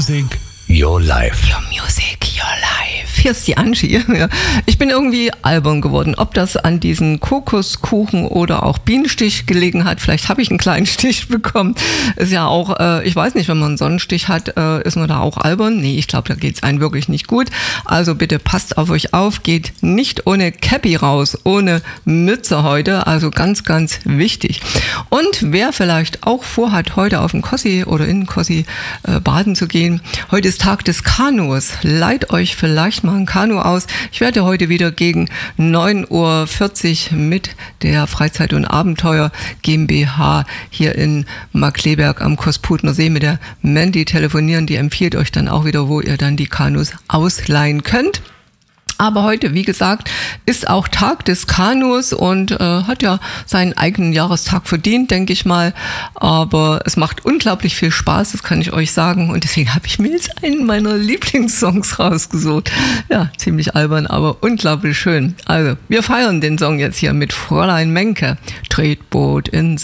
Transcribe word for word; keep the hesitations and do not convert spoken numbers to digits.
music, your life. Your music, your life. Hier ist die Angie. Ja. Ich bin irgendwie albern geworden. Ob das an diesen Kokoskuchen oder auch Bienenstich gelegen hat, vielleicht habe ich einen kleinen Stich bekommen. Ist ja auch, äh, ich weiß nicht, wenn man einen Sonnenstich hat, äh, ist man da auch albern? Nee, ich glaube, da geht es einem wirklich nicht gut. Also bitte passt auf euch auf, geht nicht ohne Cappy raus, ohne Mütze heute. Also ganz, ganz wichtig. Und wer vielleicht auch vorhat, heute auf dem Kossi oder in Kossi äh, baden zu gehen, heute ist Tag des Kanus. Leiht euch vielleicht mal ein Kanu aus. Ich werde heute wieder gegen neun Uhr vierzig mit der Freizeit- und Abenteuer GmbH hier in Markkleeberg am Kosputner See mit der Mandy telefonieren. Die empfiehlt euch dann auch wieder, wo ihr dann die Kanus ausleihen könnt. Aber heute, wie gesagt, ist auch Tag des Kanus und äh, hat ja seinen eigenen Jahrestag verdient, denke ich mal. Aber es macht unglaublich viel Spaß, das kann ich euch sagen. Und deswegen habe ich mir jetzt einen meiner Lieblingssongs rausgesucht. Ja, ziemlich albern, aber unglaublich schön. Also, wir feiern den Song jetzt hier mit Fräulein Menke. Tretboot in